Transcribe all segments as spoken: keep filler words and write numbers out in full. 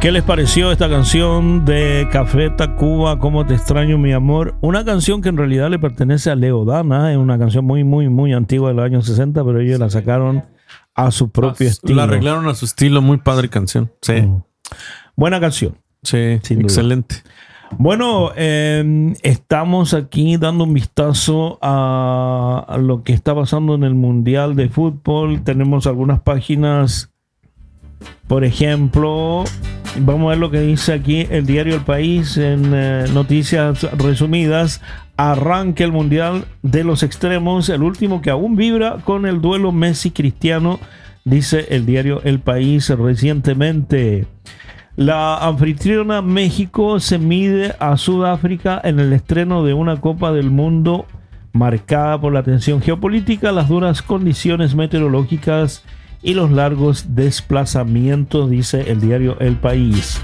¿Qué les pareció esta canción de Café Tacuba, Cómo te extraño mi amor? Una canción que en realidad le pertenece a Leo Dana, es una canción muy, muy, muy antigua de los años sesenta, pero ellos la sacaron a su propio la, estilo. La arreglaron a su estilo, muy padre canción. Sí. Mm. Buena canción. Sí, excelente. Bueno, eh, estamos aquí dando un vistazo a, a lo que está pasando en el Mundial de Fútbol. Tenemos algunas páginas, por ejemplo, vamos a ver lo que dice aquí el diario El País en eh, noticias resumidas. Arranca el Mundial de los Extremos, el último que aún vibra con el duelo Messi-Cristiano, dice el diario El País recientemente. La anfitriona México se mide a Sudáfrica en el estreno de una Copa del Mundo marcada por la tensión geopolítica, las duras condiciones meteorológicas y los largos desplazamientos, dice el diario El País.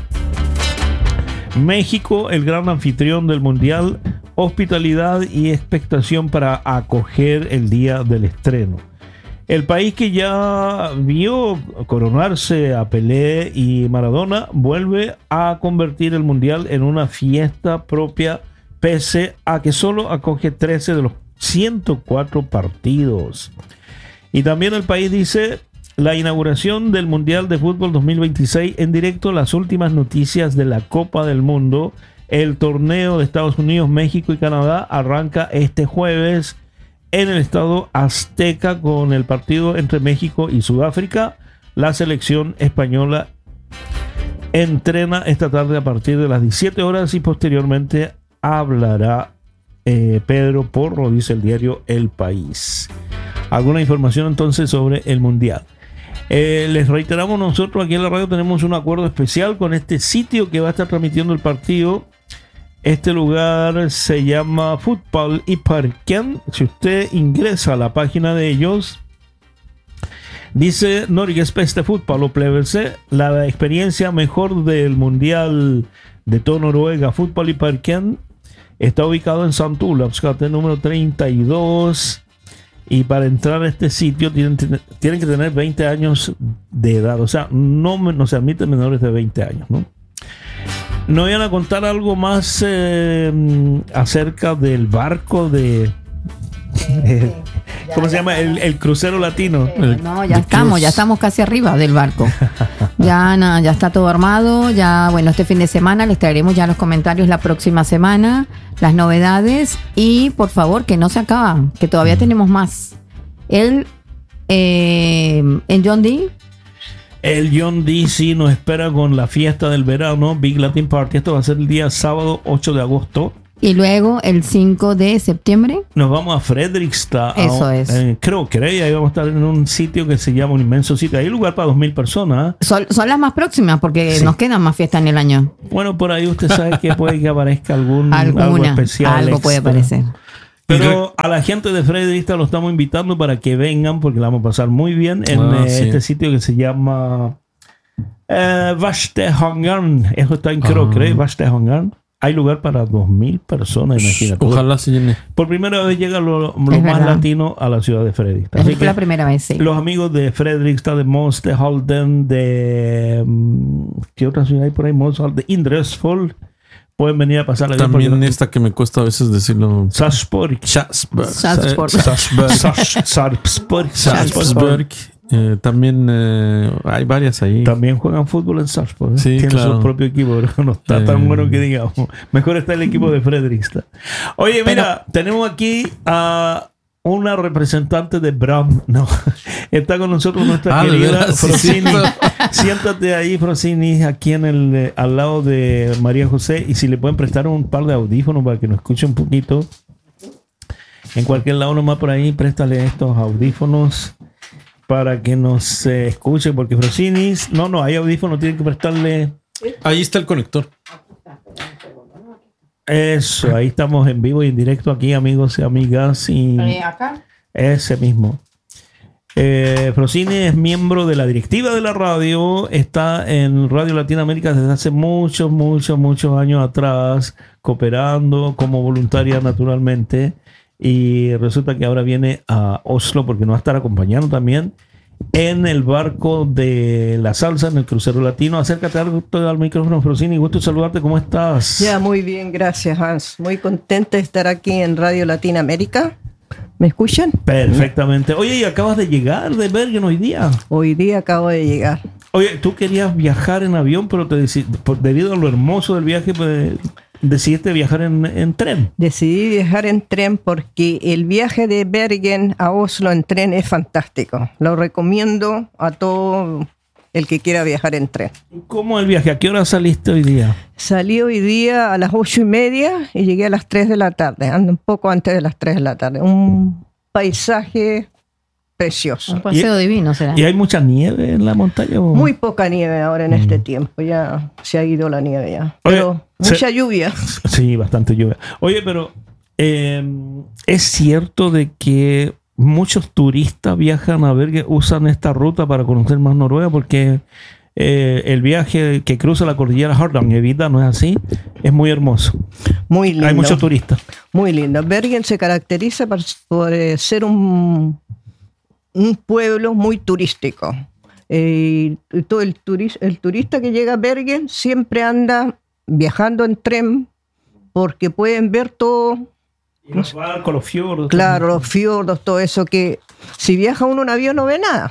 México, el gran anfitrión del Mundial, hospitalidad y expectación para acoger el día del estreno. El país que ya vio coronarse a Pelé y Maradona vuelve a convertir el Mundial en una fiesta propia, pese a que solo acoge trece de los ciento cuatro partidos. Y también el país dice: la inauguración del Mundial de Fútbol dos mil veintiséis en directo, las últimas noticias de la Copa del Mundo. El torneo de Estados Unidos, México y Canadá arranca este jueves en el estado Azteca con el partido entre México y Sudáfrica. La selección española entrena esta tarde a partir de las diecisiete horas y posteriormente hablará eh, Pedro Porro, dice el diario El País. Alguna información entonces sobre el Mundial. Eh, les reiteramos, nosotros aquí en la radio tenemos un acuerdo especial con este sitio que va a estar transmitiendo el partido. Este lugar se llama Fútbol y Parken. Si usted ingresa a la página de ellos, dice Norges Beste Fotballopplevelse, la experiencia mejor del Mundial de todo Noruega, Fútbol y Parken. Está ubicado en Sant Olavs gate número treinta y dos. Y para entrar a este sitio tienen, tienen que tener veinte años de edad. O sea, no, no se admiten menores de veinte años, ¿no? Nos iban a contar algo más eh, acerca del barco de... Eh, ¿Cómo se llama? El, el crucero latino. Eh, no, ya estamos, cruise. ya estamos casi arriba del barco. Ya, na, ya está todo armado. Ya, bueno, este fin de semana les traeremos ya los comentarios la próxima semana, las novedades y por favor que no se acaba, que todavía tenemos más. El eh, en John D. El John D C nos espera con la fiesta del verano, Big Latin Party. Esto va a ser el día sábado ocho de agosto. Y luego el cinco de septiembre nos vamos a Fredrikstad. Eso a, es. Eh, creo que ahí vamos a estar en un sitio que se llama un inmenso sitio. Hay lugar para dos mil personas. Son, son las más próximas porque sí. nos quedan más fiestas en el año. Bueno, por ahí usted sabe que puede que aparezca algún Alguna, algo especial. Algo extra. Puede aparecer. Pero a la gente de Fredrikstad lo estamos invitando para que vengan porque la vamos a pasar muy bien en ah, eh, sí. este sitio que se llama eh, Vashtehangarn. Eso está en Krokre, ah. Vashtehangarn. Hay lugar para dos mil personas, imagínate. Ojalá se llene. Por primera vez llega lo, lo más verdad. latino a la ciudad de Fredrikstad. Así fue la primera vez, sí. Los amigos de Fredrikstad, de Moss, de Halden, de... ¿qué otra ciudad hay por ahí? Moss, de Indresfold. Pueden venir a pasar la También porque... esta que me cuesta a veces decirlo. Sarpsborg. Sarpsborg. Sarpsborg. Sarpsborg. Sarpsborg. Eh, también eh, hay varias ahí. También juegan fútbol en Sarpsborg. ¿eh? Sí, Tienen claro. su propio equipo. No está eh... tan bueno que digamos. Mejor está el equipo de Fredrikstad. Oye, mira, Pero... tenemos aquí a una representante de Bram. No, está con nosotros nuestra ah, querida Frosini. Siéntate ahí, Frosini, aquí en el eh, al lado de María José. Y si le pueden prestar un par de audífonos para que nos escuche un poquito. En cualquier lado nomás por ahí, préstale estos audífonos para que nos eh, escuche, porque Frosini, no, no, hay audífonos, tienen que prestarle. Ahí está el conector. Eso, ahí estamos en vivo y en directo aquí, amigos y amigas. Y ¿Acá? Ese mismo. Eh, Frosini es miembro de la directiva de la radio, está en Radio Latinoamérica desde hace muchos, muchos, muchos años atrás, cooperando como voluntaria naturalmente. Y resulta que ahora viene a Oslo porque nos va a estar acompañando también. en el barco de la salsa, en el crucero latino. Acércate algo al micrófono, Frosini. Gusto saludarte. ¿Cómo estás? Ya, muy bien, gracias, Hans. Muy contenta de estar aquí en Radio Latinoamérica. ¿Me escuchan? Perfectamente. Oye, y acabas de llegar de Bergen hoy día. Hoy día acabo de llegar. Oye, tú querías viajar en avión, pero te deci- por, debido a lo hermoso del viaje, pues, decidiste viajar en, en tren. Decidí viajar en tren porque el viaje de Bergen a Oslo en tren es fantástico. Lo recomiendo a todo el que quiera viajar en tren. ¿Cómo el viaje? ¿A qué hora saliste hoy día? Salí hoy día a las ocho y media y llegué a las tres de la tarde, ando un poco antes de las tres de la tarde. Un paisaje precioso. Un paseo Y- divino será. ¿Y hay mucha nieve en la montaña? o? Muy poca nieve ahora en este tiempo, ya se ha ido la nieve ya. Oye, Pero se- mucha lluvia. Sí, bastante lluvia. Oye, pero eh, es cierto de que muchos turistas viajan a Bergen, usan esta ruta para conocer más Noruega, porque eh, el viaje que cruza la cordillera Hardangervidda, ¿no es así? Es muy hermoso. Muy lindo. Hay muchos turistas. Muy lindo. Bergen se caracteriza por, por, eh, ser un, un pueblo muy turístico. Eh, y todo el, turis- el turista que llega a Bergen siempre anda viajando en tren porque pueden ver todo, Y los barcos, los fiordos. claro, los fiordos, todo eso que si viaja uno en avión no ve nada.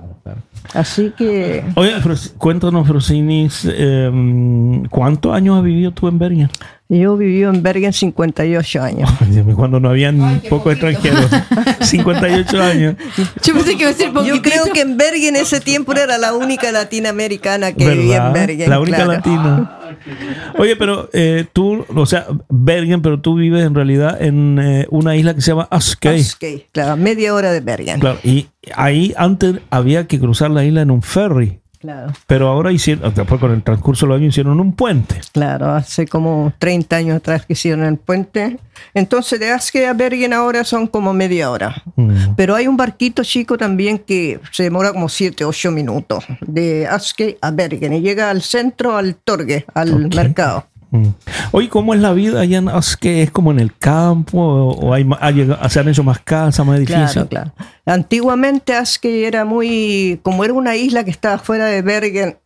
Así que Oye, Fros- cuéntanos, Frosinis, eh, ¿cuántos años has vivido tú en Bergen? yo viví en Bergen cincuenta y ocho años. Ay, Dios mío, cuando no habían pocos extranjeros. cincuenta y ocho años. Yo pensé que iba a ser poquitito. Yo creo que en Bergen en ese tiempo era la única latinoamericana que vivía en ¿Verdad? Bergen. La única claro. latina. Oye, pero eh, tú, o sea, Bergen, pero tú vives en realidad en eh, una isla que se llama Askøy. Askøy, claro, media hora de Bergen. Claro, y ahí antes había que cruzar la isla en un ferry, Claro, pero ahora hicieron, después con el transcurso de los años hicieron un puente. claro, hace como treinta años atrás que hicieron el puente. Entonces de Askøy a Bergen ahora son como media hora. Mm. Pero hay un barquito chico también que se demora como siete, ocho minutos de Askøy a Bergen y llega al centro, al Torgue, al Ok. mercado. Mm. Oye, ¿cómo es la vida allá en Askøy? ¿Es como en el campo o, o hay, ma- ha llegado- se han hecho más casas, más edificios? Claro, claro. Antiguamente Askøy era muy, como era una isla que estaba fuera de Bergen,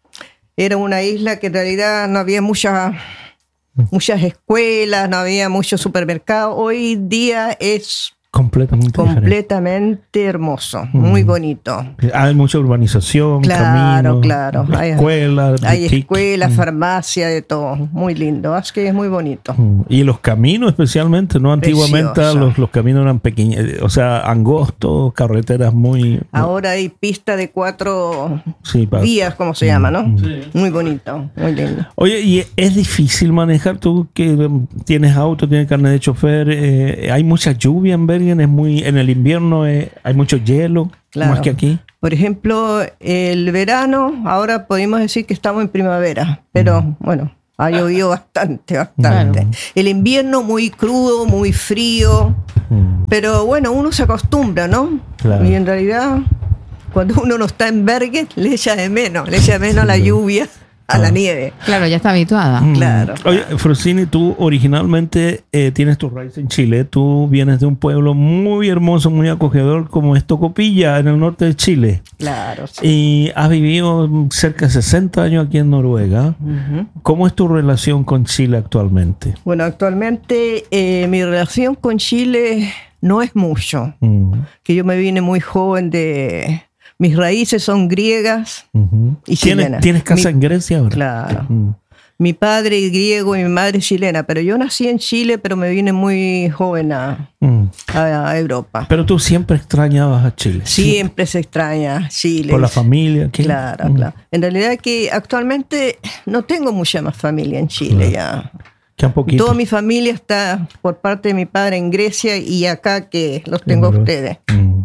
era una isla que en realidad no había muchas muchas escuelas, no había muchos supermercados. Hoy día es Completamente diferente. completamente hermoso, muy bonito. Hay mucha urbanización, Claro, caminos, claro. Hay- escuelas, Hay boutique. escuelas, farmacia, de todo. Muy lindo. Askøy es muy bonito. Mm. Y los caminos especialmente, ¿no? Antiguamente Precioso. los, los caminos eran pequeños, eh, o sea, angostos, carreteras muy... Ahora hay pista de cuatro Sí, pa- vías, como se llama, ¿no? Sí. Muy bonito, muy lindo. Oye, ¿y es difícil manejar? Tú que mm, tienes auto, tienes carnet de chofer, eh, hay mucha lluvia en Bergen, es muy, en el invierno eh, hay mucho hielo, Claro. más que aquí. Por ejemplo, el verano, ahora podemos decir que estamos en primavera, pero bueno, ha llovido bastante, bastante. Claro. El invierno muy crudo, muy frío, Mm. pero bueno, uno se acostumbra, ¿no? Claro. Y en realidad, cuando uno no está en Bergen, le echa de menos, le echa de menos a la lluvia, a la nieve. Claro, ya está habituada. Mm. Claro. Oye, Frosini, tú originalmente eh, tienes tus raíces en Chile. Tú vienes de un pueblo muy hermoso, muy acogedor, como es Tocopilla, en el norte de Chile. Claro, sí. Y has vivido cerca de sesenta años aquí en Noruega. Ujú. ¿Cómo es tu relación con Chile actualmente? Bueno, actualmente eh, mi relación con Chile no es mucho, Mm, que yo me vine muy joven de... Mis raíces son griegas ujú. y ¿Tienes, chilena. ¿Tienes casa Mi- en Grecia ahora? Claro. Mm, Mi padre es griego y mi madre es chilena, pero yo nací en Chile, pero me vine muy joven a, mm. a- a Europa. Pero tú siempre extrañabas a Chile. Siempre se extraña Chile. Por la familia. aquí. Claro, Mm. claro. En realidad que actualmente no tengo mucha más familia en Chile ya. Que un poquito. Toda mi familia está por parte de mi padre en Grecia y acá que los tengo a Noruega. ustedes. Mm.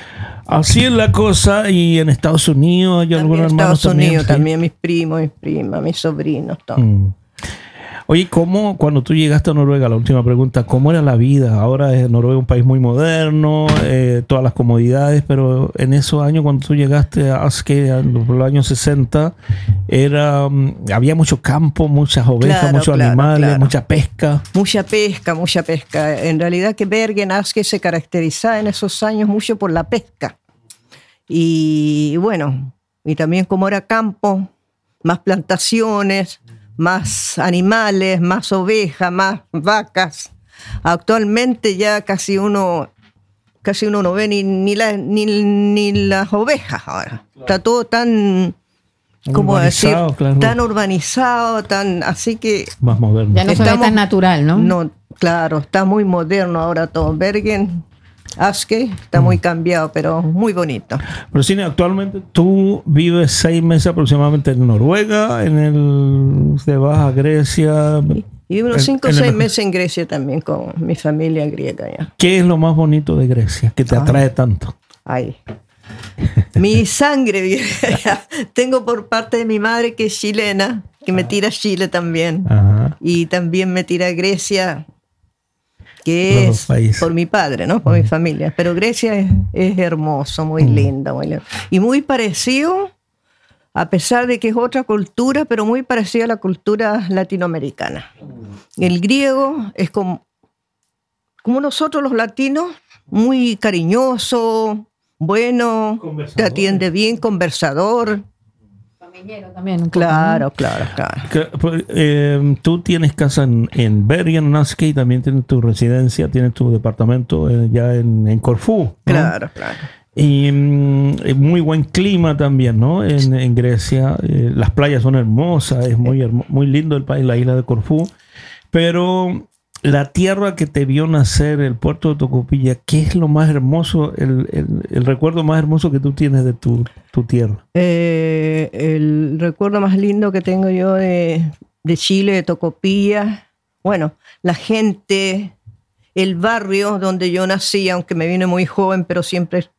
Así es la cosa. Y en Estados Unidos hay También algunos en hermanos Estados Unidos, ¿sí? también mis primos, mis primas, mis sobrinos, todo. Mm. Oye, ¿cómo cuando tú llegaste a Noruega, la última pregunta, cómo era la vida? Ahora es Noruega un país muy moderno, eh, todas las comodidades, pero en esos años cuando tú llegaste a Askøy, por los años sesenta, era, mm, había mucho campo, muchas ovejas, Claro, muchos claro, animales, claro. mucha pesca. Mucha pesca, mucha pesca. En realidad que Bergen, Askøy se caracterizaba en esos años mucho por la pesca. Y bueno, y también como era campo, más plantaciones, más animales, más ovejas, más vacas. Actualmente ya casi uno, casi uno no ve ni, ni, la, ni, ni las ovejas ahora. Está todo tan, ¿cómo decir? Claro. Tan urbanizado, tan, así que más moderno. Ya no se ve Estamos- tan natural, ¿no? no, claro, está muy moderno ahora todo. Bergen, Aske, está muy cambiado, pero muy bonito. Pero Cine, actualmente tú vives seis meses aproximadamente en Noruega, en el te vas a Grecia. Y unos En- cinco o en el seis mejor- meses en Grecia también con mi familia griega ya. ¿Qué es lo más bonito de Grecia que te Ay. atrae tanto? Ay. Mi sangre vieja. Tengo por parte de mi madre que es chilena, que me tira a Chile también. Ajá. Y también me tira a Grecia, Los que dos es países. por mi padre, ¿no? Por mi familia. Pero Grecia es, es hermoso, muy lindo, muy lindo. Y muy parecido, a pesar de que es otra cultura, pero muy parecido a la cultura latinoamericana. El griego es como, como nosotros los latinos, muy cariñoso, bueno, te atiende bien, conversador. Familiero también. un poco, Claro, claro, claro. Que, pues, eh, tú tienes casa en, en Bergen, en Aske, y también tienes tu residencia, tienes tu departamento eh, ya en, en Corfú, ¿no? Claro, claro. Y mm, eh, muy buen clima también, ¿no? En, en Grecia. Eh, las playas son hermosas, es muy, hermo- muy lindo el país, la isla de Corfú. Pero la tierra que te vio nacer, el puerto de Tocopilla, ¿qué es lo más hermoso, el, el- el recuerdo más hermoso que tú tienes de tu, tu tierra? Eh, el recuerdo más lindo que tengo yo de, de Chile, de Tocopilla, bueno, la gente, el barrio donde yo nací, aunque me vine muy joven, pero siempre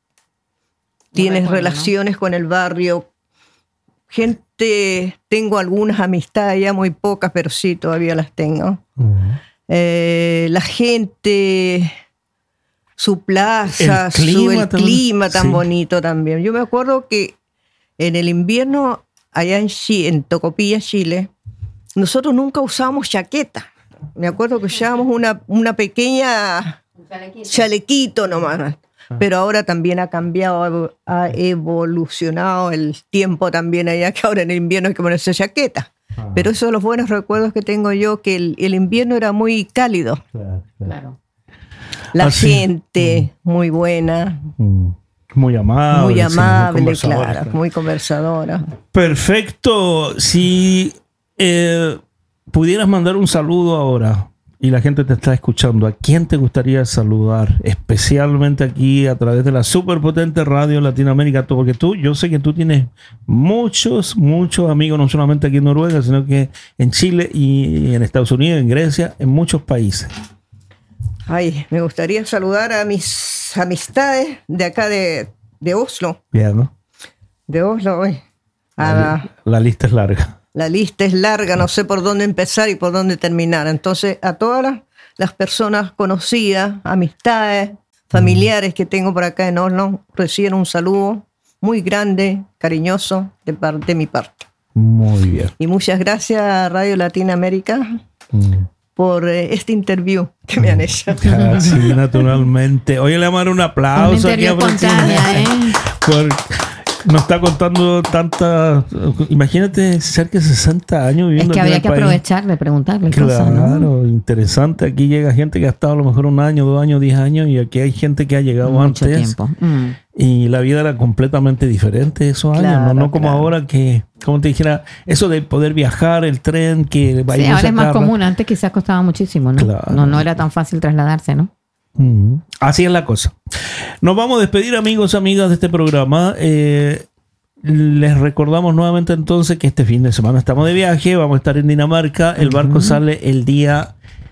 tienes recuerdo, ¿no? relaciones con el barrio. Gente, tengo algunas amistades, ya muy pocas, pero sí, todavía las tengo. Eh, la gente, su plaza, El su, clima el también. clima tan Sí. bonito también. Yo me acuerdo que en el invierno, allá en, Chi- en Tocopilla, Chile, nosotros nunca usábamos chaqueta. Me acuerdo que usábamos una, una pequeña chalequito nomás. Pero ahora también ha cambiado, ha evolucionado el tiempo también allá, que ahora en el invierno hay que ponerse chaqueta. Ah. Pero esos son los buenos recuerdos que tengo yo, que el, el invierno era muy cálido. Claro, claro. Claro. La Ah, sí. gente muy buena, Mm. Muy amable. muy sí, amable, conversadora, claro, claro. muy conversadora. Perfecto. Si eh, pudieras mandar un saludo ahora y la gente te está escuchando, ¿a quién te gustaría saludar? Especialmente aquí a través de la superpotente radio Latinoamérica, porque tú, yo sé que tú tienes muchos, muchos amigos, no solamente aquí en Noruega, sino que en Chile y en Estados Unidos, en Grecia, en muchos países. Ay, me gustaría saludar a mis amistades de acá de, de Oslo, Bien, ¿no? de Oslo, hoy. La, la lista es larga. La lista es larga, no sé por dónde empezar y por dónde terminar. Entonces, a todas las, las personas conocidas, amistades, familiares que tengo por acá en Oslo, reciben un saludo muy grande, cariñoso de, par- de mi parte. Muy bien. Y muchas gracias a Radio Latinoamérica Mm. por eh, este interview que me han hecho. Ah, sí, naturalmente. Oye, le vamos a dar un Un aplauso aquí interview a Francina. espontánea, ¿eh? Por- nos está contando tanta. Imagínate, cerca de sesenta años viviendo Es que aquí en habría el que país. aprovechar de preguntarle Claro, cosas, ¿no? interesante. Aquí llega gente que ha estado a lo mejor un año, dos años, diez años, y aquí hay gente que ha llegado Mucho antes. tiempo. Mm. Y la vida era completamente diferente esos años, Claro, no, no como claro. ahora que, como te dijera, eso de poder viajar, el tren, que Sí, hay ahora es más carro. común. Antes quizás costaba muchísimo, ¿no? Claro. No, no era tan fácil trasladarse, ¿no? Mm, Así es la cosa. Nos vamos a despedir, amigos, amigas de este programa. Eh, les recordamos nuevamente entonces que este fin de semana estamos de viaje, vamos a estar en Dinamarca. El barco sale el día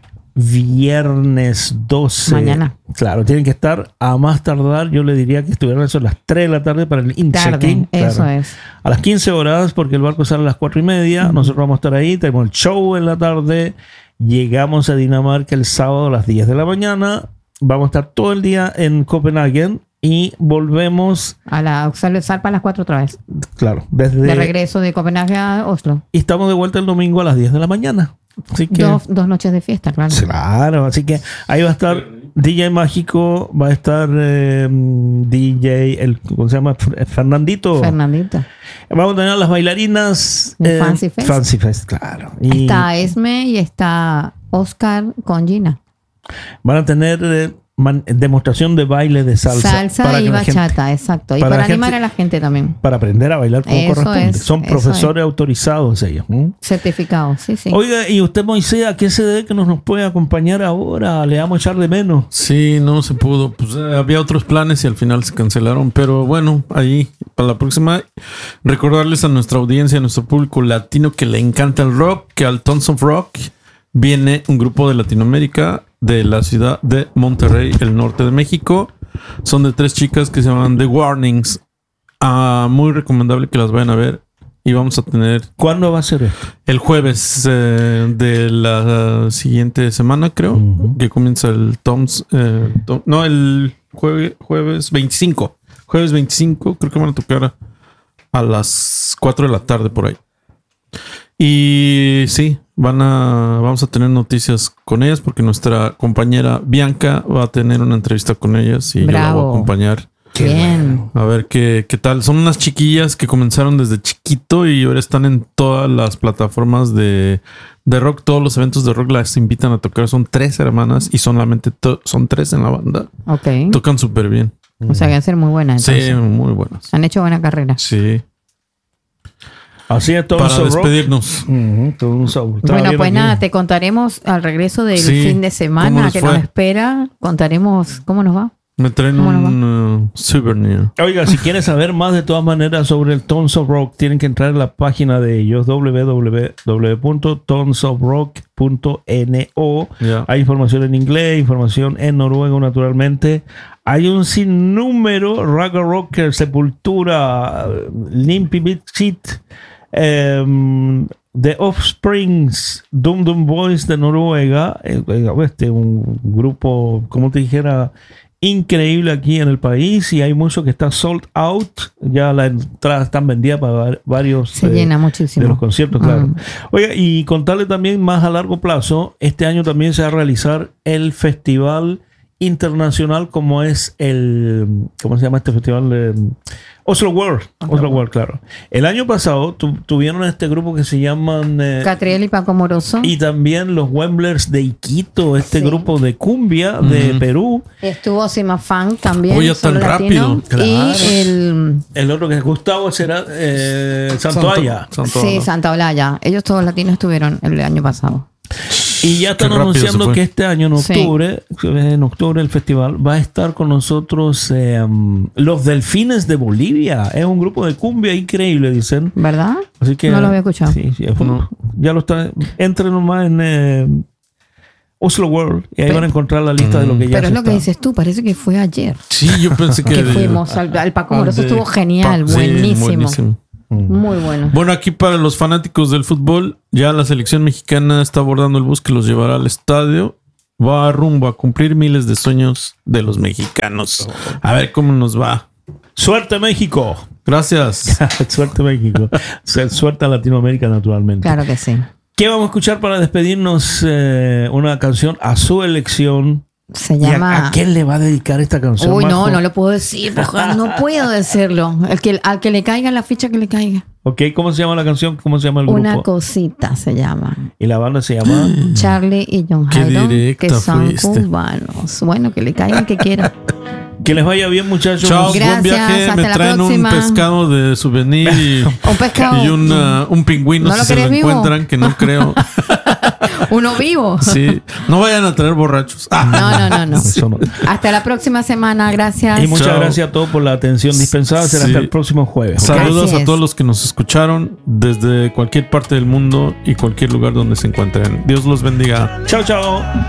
viernes doce. Mañana. Claro, tienen que estar a más tardar. Yo le diría que estuvieran a eso a las tres de la tarde para el Tarde, in-check-in. eso Claro. es. A las quince horas, porque el barco sale a las cuatro y media. Nosotros vamos a estar ahí. Tenemos el show en la tarde. Llegamos a Dinamarca el sábado a las diez de la mañana. Vamos a estar todo el día en Copenhague y volvemos, A la Auxilio Salpa a las cuatro otra vez. claro, desde. De regreso de Copenhague a Oslo. Y estamos de vuelta el domingo a las diez de la mañana. Así que. Dos, dos noches de fiesta, claro. Claro, así que ahí va a estar D J mágico, va a estar eh, D J, el, ¿cómo se llama? Fernandito. Fernandito. Vamos a tener las bailarinas. De Fancy Fest. Fancy Fest, claro. Y Está Esme y está Oscar con Gina. van a tener eh, man- demostración de baile de salsa. Salsa para y que la gente- bachata, exacto. Y para para, la animar gente- a la gente también. para aprender a bailar como Eso corresponde. es, Son eso profesores autorizados ellos. ¿no? Certificado, sí, sí. Oiga, ¿y usted, Moisés, a qué se debe que nos, nos puede acompañar ahora? Le vamos a echar de menos. Sí, no se pudo. Pues eh, había otros planes y al final se cancelaron. Pero bueno, ahí para la próxima, recordarles a nuestra audiencia, a nuestro público latino que le encanta el rock, que al Tons of Rock viene un grupo de Latinoamérica de la ciudad de Monterrey, el norte de México. Son de tres chicas que se llaman The Warnings. Ah, muy recomendable que las vayan a ver. Y vamos a tener ¿Cuándo va a ser esto? el jueves eh, de la siguiente semana, creo, Ujú. que comienza el Toms. eh, Tom- no, el jue- jueves veinticinco. Jueves veinticinco, creo que van a tocar a, a las cuatro de la tarde por ahí. Y sí, van a, vamos a tener noticias con ellas porque nuestra compañera Bianca va a tener una entrevista con ellas y yo la voy a Bravo. acompañar. Bien. A ver qué, qué tal. Son unas chiquillas que comenzaron desde chiquito y ahora están en todas las plataformas de, de rock. Todos los eventos de rock las invitan a tocar. Son tres hermanas y solamente to- son tres en la banda. Ok. Tocan súper bien. O sea que van a ser muy buenas. Sí, Entonces. muy buenas. Han hecho buena carrera. Sí. Así es, todo Para despedirnos. Todo un sabor. Estaba Bueno, bien pues aquí. nada, te contaremos al regreso del Sí, fin de ¿cómo semana nos que fue? nos espera. Contaremos cómo nos va. Me traen ¿Cómo un uh, souvenir. Oiga, si quieren saber más de todas maneras sobre el Tons of Rock, tienen que entrar a la página de ellos, doble u doble u doble u punto tons of rock punto no. Ya. Hay información en inglés, información en noruego, naturalmente. Hay un sinnúmero: Raga Rocker, Sepultura, Limp Bizkit, em, The Offsprings, Dum Dum Boys de Noruega. Eh, eh, Este un grupo, como te dijera, increíble aquí en el país, y hay mucho que está sold out. Ya las entradas están vendidas para va- varios Se eh, llena muchísimo. de los conciertos, claro. Mm. Oiga, y contarle también más a largo plazo, este año también se va a realizar el festival internacional, como es el, ¿cómo se llama este festival? Eh, Oslo World. Oslo World, claro. El año pasado tu- tuvieron este grupo que se llaman eh, Catriel y Paco Moroso. y también los Wemblers de Iquito, este Sí. grupo de cumbia de Ujú. Perú. Estuvo Simafán también. Oye, solo tan latino. rápido. Y Claro. el El otro que es Gustavo será eh, Santoalla. Santo- sí, Santo- Santa Olaya. Ellos todos latinos estuvieron el año pasado. Y ya están Qué rápido se anunciando fue. que este año, en Sí. octubre, en octubre el festival, va a estar con nosotros eh, um, los Delfines de Bolivia. Es un grupo de cumbia increíble, dicen. ¿Verdad? Así que, No lo había escuchado. Sí, sí, No. ya lo está. Entren nomás en eh, Oslo World y ahí Pero- van a encontrar la lista de lo que ya Pero se es lo que está. dices tú, parece que fue ayer Sí, yo pensé que... que fuimos. Al, al Paco Moroso de- estuvo genial, Pa- sí, buenísimo. buenísimo. Muy bueno. Bueno, aquí para los fanáticos del fútbol, ya la selección mexicana está abordando el bus que los llevará al estadio. Va rumbo a cumplir miles de sueños de los mexicanos. A ver cómo nos va. ¡Suerte, México! Gracias. Suerte, México. Su- Suerte a Latinoamérica, naturalmente. Claro que sí. ¿Qué vamos a escuchar para despedirnos? Eh, una canción a su elección. Se ¿Y a, llama. a quién le va a dedicar esta canción? Uy, no, Majo? no lo puedo decir, Bojan, no puedo decirlo. El que, al que le caiga la ficha, que le caiga. Ok, ¿cómo se llama la canción? ¿Cómo se llama el grupo? Una cosita se llama. Y la banda se llama... Charlie y John Qué Jairo, directa que son fuiste. cubanos. Bueno, que le caigan que quieran. Que les vaya bien, muchachos. Chao, Gracias, buen viaje. hasta Me la traen próxima. un pescado de souvenir y, Un pescado. y una- un pingüino ¿No si lo se lo querés vivo? encuentran, que no creo. Uno vivo. Sí, no vayan a traer borrachos. Ah, No, no, no, no. Eso no. Hasta la próxima semana. Gracias. Y muchas Chao. gracias a todos por la atención dispensada. Será Sí. hasta el próximo jueves. ¿ok? Saludos Así a es. todos los que nos escucharon desde cualquier parte del mundo y cualquier lugar donde se encuentren. Dios los bendiga. Chao, chao.